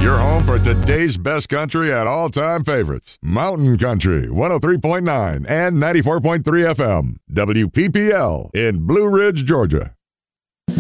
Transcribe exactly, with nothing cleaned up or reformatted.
Your home for today's best country and all-time favorites. Mountain Country, one oh three point nine and ninety-four point three F M. W P P L in Blue Ridge, Georgia.